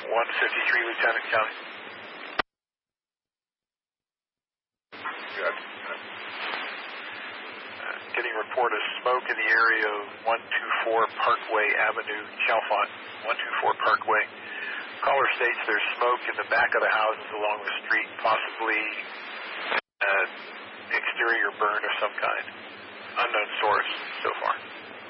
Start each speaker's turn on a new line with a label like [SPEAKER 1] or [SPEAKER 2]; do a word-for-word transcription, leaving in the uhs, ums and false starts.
[SPEAKER 1] one fifty-three, Lieutenant County.
[SPEAKER 2] Good.
[SPEAKER 1] Uh, getting a report of smoke in the area of one twenty-four Parkway Avenue, Chalfont. one twenty-four Parkway. Caller states there's smoke in the back of the houses along the street, possibly uh, exterior burn of some kind. Unknown source so far.